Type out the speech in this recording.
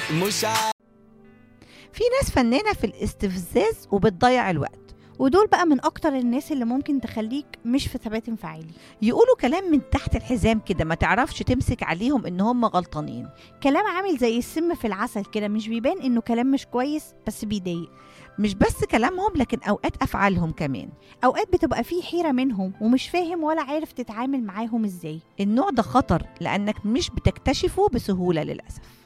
مش في ناس فنانة في الاستفزاز وبتضيع الوقت. ودول بقى من أكتر الناس اللي ممكن تخليك مش في ثبات انفعالي. يقولوا كلام من تحت الحزام كده، ما تعرفش تمسك عليهم ان هم غلطانين. كلام عامل زي السم في العسل كده، مش بيبان إنه كلام مش كويس بس بيضايق. مش بس كلامهم، لكن اوقات افعالهم كمان. أوقات بتبقى فيه حيرة منهم ومش فاهم ولا عارف تتعامل معاهم إزاي. النوع ده خطر، لانك مش بتكتشفه بسهولة للأسف.